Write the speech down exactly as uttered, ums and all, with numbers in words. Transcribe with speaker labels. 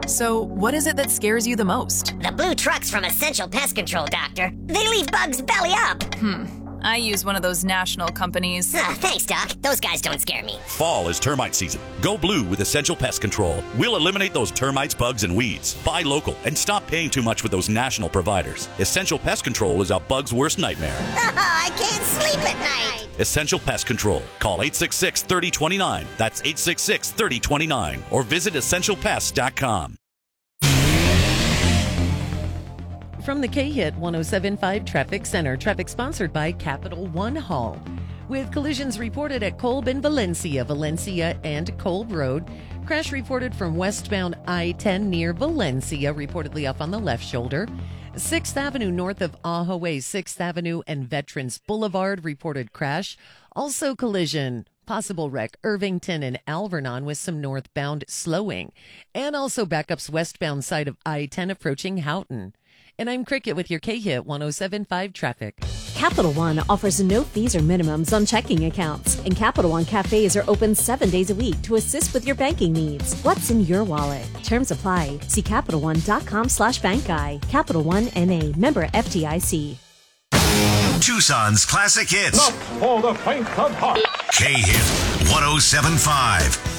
Speaker 1: So, what is it that scares you the most?
Speaker 2: The blue trucks from Essential Pest Control, Doctor. They leave bugs belly up.
Speaker 1: Hmm. I use one of those national companies.
Speaker 2: Ah, thanks, Doc. Those guys don't scare me.
Speaker 3: Fall is termite season. Go blue with Essential Pest Control. We'll eliminate those termites, bugs, and weeds. Buy local and stop paying too much with those national providers. Essential Pest Control is a bug's worst nightmare.
Speaker 2: Oh, I can't sleep at night.
Speaker 3: Essential Pest Control. Call eight six six, three oh two nine. That's eight six six, three oh two nine. Or visit essential pest dot com.
Speaker 4: From the K-Hit one oh seven point five Traffic Center, traffic sponsored by Capital One Hall. With collisions reported at Kolb and Valencia, Valencia and Kolb Road. Crash reported from westbound I ten near Valencia, reportedly off on the left shoulder. sixth Avenue north of Ahaway, sixth Avenue and Veterans Boulevard, reported crash. Also collision, possible wreck, Irvington and Alvernon with some northbound slowing. And also backups westbound side of I ten approaching Houghton. And I'm Cricket with your K-Hit one oh seven point five traffic.
Speaker 5: Capital One offers no fees or minimums on checking accounts, and Capital One cafes are open seven days a week to assist with your banking needs. What's in your wallet? Terms apply. See CapitalOne.com slash bank guy. Capital One N A, member F D I C.
Speaker 6: Tucson's classic hits.
Speaker 7: Not for the faint of heart.
Speaker 6: K-Hit one oh seven point five.